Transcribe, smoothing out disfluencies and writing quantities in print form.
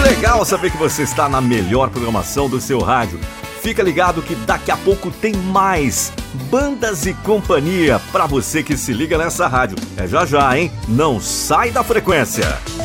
legal saber que você está na melhor programação do seu rádio. Fica ligado que daqui a pouco tem mais Bandas e Companhia pra você que se liga nessa rádio. É já já, hein? Não sai da frequência.